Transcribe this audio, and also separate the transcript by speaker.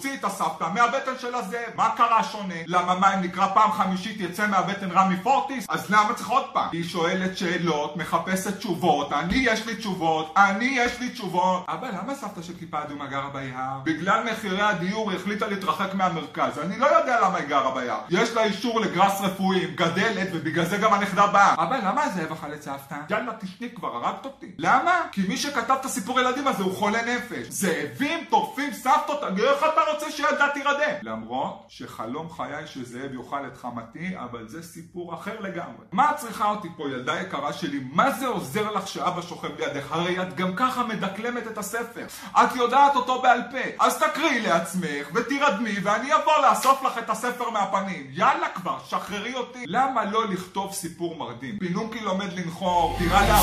Speaker 1: תוציא את הסבתא מהבטן של הזאב. מה קרה שונה? למה מה אם נקרא פעם חמישית יצא מהבטן רמי פורטיס? אז למה צריך עוד פעם? היא שואלת שאלות, מחפשת תשובות, יש לי תשובות. אבל למה סבתא של כיפה אדומה גרה ביער? בגלל מחירי הדיור היא החליטה להתרחק מהמרכז. אני לא יודע למה היא גרה ביער. יש לה אישור לגרס רפואי, גדלת, ובגלל זה גם הנכדה באה. אבל למה הזאב אכל את סבתא? יאללה תשני כבר, הרגת אותי. למה? כי מי שכתב את הסיפור ילדים הזה הוא חולה נפש. זאבים טורפים סבתות, איך אתה רוצה שילדה תירדם? למרות שחלום חיי שזאב יאכל את חמתי, אבל זה סיפור אחר לגמרי. מה את צריכה אותי פה, ילדה יקרה שלי? מה זה עוזר לך שאבא שוכב לידך? הרי את גם ככה מדקלמת את הספר. את יודעת אותו בעל פה. אז תקריאי לעצמך ותירדמי ואני אבוא לאסוף לך את הספר מהפנים. יאללה כבר, שחררי אותי. למה לא לכתוב סיפור מרדים? פינוקי לומד לנחור, טירה